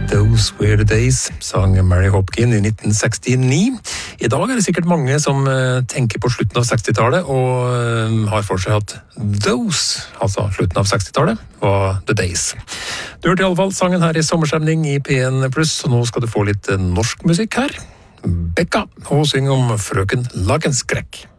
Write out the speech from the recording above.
Those Were The Days, sang Mary Hopkin i 1969. I dag det sikkert mange som tenker på slutten av 60-tallet og har for seg at those, altså slutten av 60-tallet, var The Days. Du hørte i alle fall sangen her i sommerstemning i P1+, og nå skal du få litt norsk musikk her. Bekka, og synger om frøken Lagenskrekk.